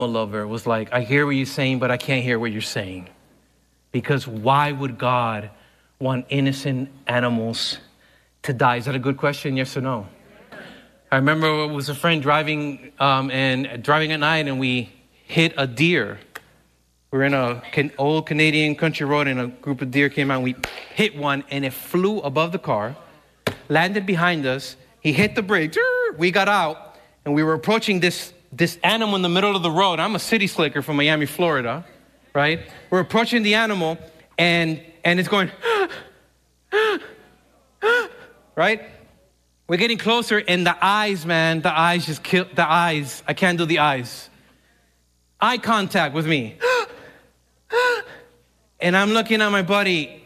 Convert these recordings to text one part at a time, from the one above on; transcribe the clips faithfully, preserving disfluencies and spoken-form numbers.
lover was like, I hear what you're saying, but I can't hear what you're saying. Because why would God want innocent animals to die? Is that a good question? Yes or no? I remember it was a friend driving um, and driving at night, and we hit a deer. We were in a can, old Canadian country road, and a group of deer came out, and we hit one, and it flew above the car, landed behind us. He hit the brake. We got out, and we were approaching this, this animal in the middle of the road. I'm a city slicker from Miami, Florida, right? We're approaching the animal, and, and it's going, right? We're getting closer, and the eyes, man, the eyes just kill, the eyes. I can't do the eyes. Eye contact with me. And I'm looking at my buddy.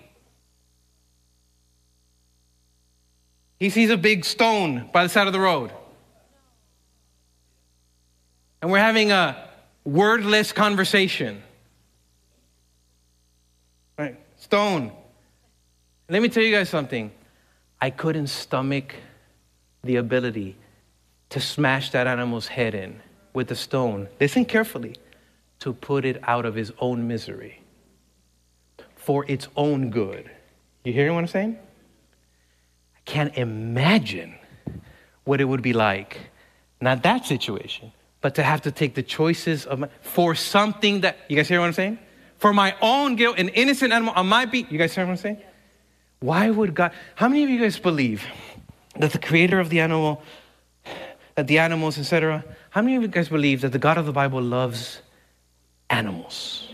He sees a big stone by the side of the road. And we're having a wordless conversation. Right? Stone. Let me tell you guys something. I couldn't stomach the ability to smash that animal's head in with a stone. Listen carefully. To put it out of his own misery. For its own good. You hearing what I'm saying? I can't imagine what it would be like. Not that situation, but to have to take the choices of my, for something that, you guys hear what I'm saying? For my own guilt, an innocent animal on my beat. You guys hear what I'm saying? Why would God, how many of you guys believe that the creator of the animal, that the animals, et cetera, how many of you guys believe that the God of the Bible loves animals?